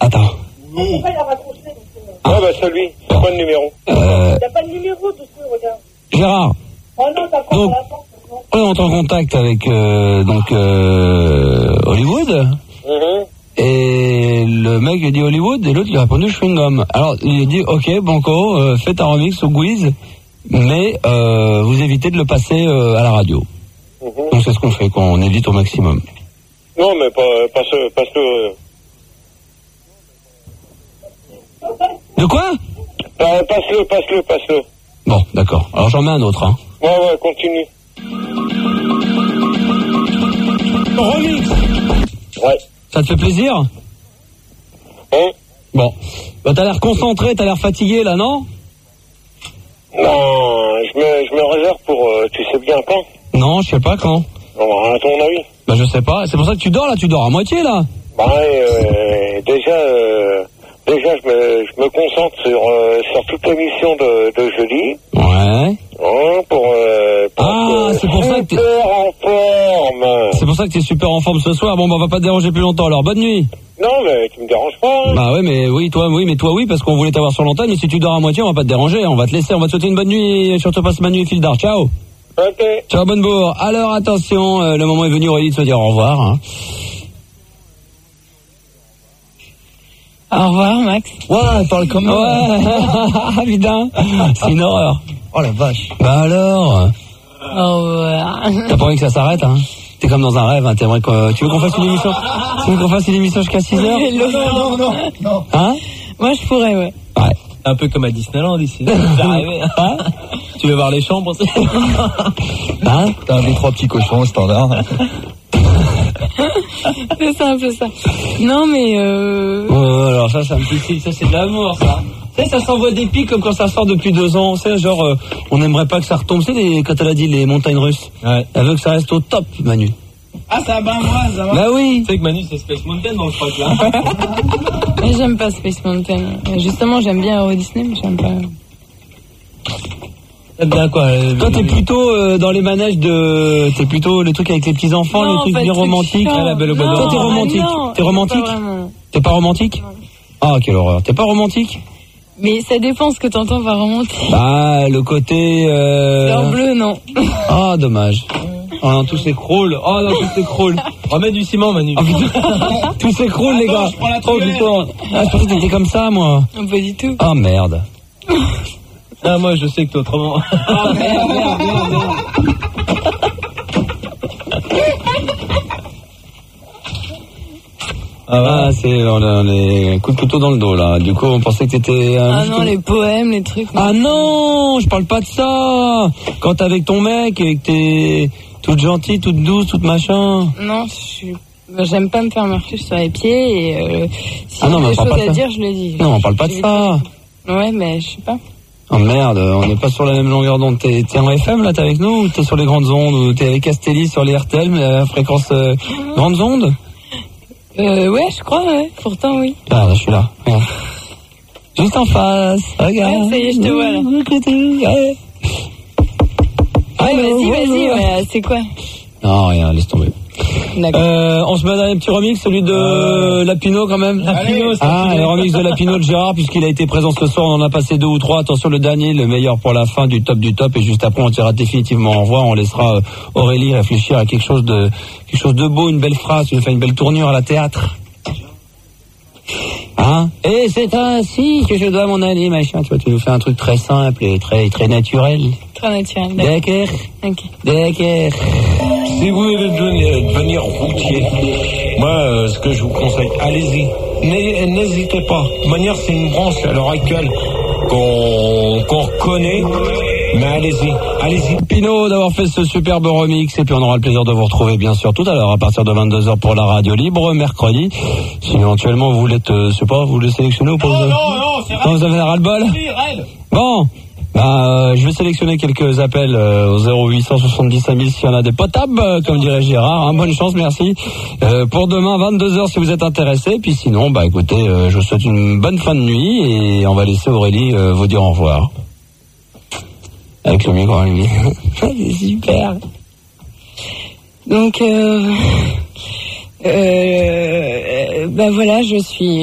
Attends. Ah bah celui, c'est quoi le numéro? Il n'y a pas de numéro dessus, regarde. Gérard. Oh non, t'as pas Donc, la porte. on est en contact avec Hollywood. Et le mec lui a dit Hollywood et l'autre lui a répondu chewing gum. Alors il a dit ok Banco, faites un remix au Guiz, mais vous évitez de le passer à la radio. Donc c'est ce qu'on fait, qu'on évite au maximum. Non mais passe le. De quoi? Passe-le. Bon, d'accord. Alors j'en mets un autre. Hein. Ouais, continue. Remix. Ouais. Ça te fait plaisir? Hein? Bon. Bah, t'as l'air concentré, t'as l'air fatigué là, non? Non, je me réserve pour, tu sais bien quand? Non, je sais pas quand. Non, à ton avis? Bah je sais pas. C'est pour ça que tu dors là, tu dors à moitié là. Bah déjà je me concentre sur toute l'émission de jeudi. Ouais. C'est pour ça que t'es en forme. C'est pour ça que t'es super en forme ce soir. Bon, bah, on va pas te déranger plus longtemps. Alors, bonne nuit. Non, mais tu me déranges pas. Bah ouais, mais toi oui, parce qu'on voulait t'avoir sur l'antenne. Mais si tu dors à moitié, on va pas te déranger. On va te laisser. On va te souhaiter une bonne nuit. Et surtout passe Manu et fil d'art. Ciao. Ok. Ciao, bonne bourre. Alors, attention, le moment est venu, Aurélie, de se dire au revoir. Hein. Au revoir, Max. Ouais, elle parle comme ouais, putain, c'est une horreur. Oh la vache. Bah alors. Au revoir. T'as pas envie que ça s'arrête, hein? T'es comme dans un rêve, hein? T'aimerais que tu veux qu'on fasse une émission? Tu veux qu'on fasse une émission jusqu'à 6h? Non. Hein? Moi, je pourrais, ouais. Ouais. Un peu comme à Disneyland ici. Hein? Tu veux voir les chambres aussi? Hein? T'as un des 3 petits cochons au standard. C'est ça, un peu ça. Non, mais alors ça me titille, ça c'est de l'amour, ça. Tu sais, ça s'envoie des pics comme quand ça sort depuis 2 ans. Tu sais, genre, on n'aimerait pas que ça retombe. Tu sais, quand elle a dit les montagnes russes. Ouais. Elle veut que ça reste au top, Manu. Ah, ça va, ça va. Bah oui. Tu sais que Manu, c'est Space Mountain dans le truc, là. mais j'aime pas Space Mountain. Justement, j'aime bien Euro Disney, mais j'aime pas. T'aimes bien quoi? Toi, t'es plutôt dans les manèges t'es plutôt les trucs avec les petits enfants, les trucs bien romantiques. Ah, la Belle au Bois dormant. Toi, t'es romantique. T'es romantique? T'es pas romantique? Ah, quelle horreur. T'es pas romantique? Mais ça dépend ce que t'entends par romantique. Bah, le côté. Fleur bleue, non. Ah, dommage. Oh non, tout s'écroule. Oh non, tout s'écroule. Remets du ciment, Manu. Oh, tout s'écroule, les gars. Je prends la oh putain. Ah, je pensais que t'étais comme ça, moi. Pas du tout. Oh merde. Ah, moi, je sais que t'es autrement. Ah, merde. Ah, on est coup de couteau dans le dos, là. Du coup, on pensait que t'étais... Ah non, les poèmes, les trucs... Ah non, je parle pas de ça. Quand t'es avec ton mec et que t'es toute gentille, toute douce, toute machin. Non, j'aime pas me faire marcher sur les pieds et si j'ai des choses à dire, je le dis. Non, on parle pas de ça. Ouais, mais je sais pas. Oh merde, on n'est pas sur la même longueur d'onde. T'es en FM là, t'es avec nous ou t'es sur les grandes ondes ou t'es avec Castelli sur les RTL, mais à fréquence grandes ondes? Ouais, je crois, ouais. Pourtant, oui. Ah, là, je suis là. Regarde. Juste en face. Regarde. Ouais, ça y est, je te vois là. Ouais, vas-y, ouais, c'est quoi? Non, rien, laisse tomber. D'accord. On se met dans un petit remix, celui de Lapino quand même. Lapino, le remix de Lapino de Gérard, puisqu'il a été présent ce soir, on en a passé 2 ou 3. Attention, le dernier, le meilleur pour la fin du top, et juste après on dira définitivement au revoir. On laissera Aurélie réfléchir à quelque chose de beau, une belle phrase, qui nous fait une belle tournure à la théâtre. Hein? Et c'est ainsi que je dois mon aller, machin. Tu vois, tu nous fais un truc très simple et très, très naturel. Très naturel. D'accord. Ok. D'accord. Si vous voulez devenir routier, moi, ce que je vous conseille, allez-y. N'hésitez pas. De toute manière, c'est une branche à l'heure actuelle qu'on reconnaît. Mais allez-y. Pino d'avoir fait ce superbe remix et puis on aura le plaisir de vous retrouver bien sûr tout à l'heure à partir de 22h pour la radio libre mercredi. Si éventuellement vous voulez vous le sélectionner ou pas? Non, c'est vous avez un ras-le-bol? Bon. Je vais sélectionner quelques appels au 0800 70 5000 s'il y en a des potables, comme dirait Gérard. Bonne chance, merci. Pour demain, 22h si vous êtes intéressés. Puis sinon, écoutez, je vous souhaite une bonne fin de nuit et on va laisser Aurélie vous dire au revoir. Avec le micro, lui. C'est super. Donc, voilà, je suis